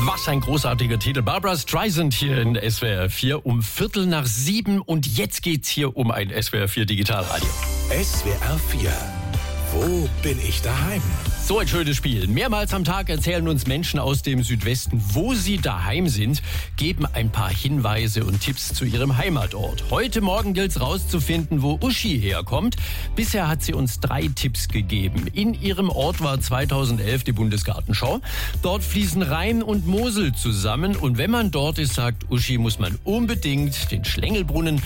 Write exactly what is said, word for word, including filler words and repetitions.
Was ein großartiger Titel. Barbra Streisand hier in S W R vier um Viertel nach sieben. Und jetzt geht's hier um ein S W R vier Digitalradio. S W R vier. Wo bin ich daheim? So ein schönes Spiel. Mehrmals am Tag erzählen uns Menschen aus dem Südwesten, wo sie daheim sind, geben ein paar Hinweise und Tipps zu ihrem Heimatort. Heute Morgen gilt es rauszufinden, wo Uschi herkommt. Bisher hat sie uns drei Tipps gegeben. In ihrem Ort war zweitausendelf die Bundesgartenschau. Dort fließen Rhein und Mosel zusammen. Und wenn man dort ist, sagt Uschi, muss man unbedingt den Schlängelbrunnen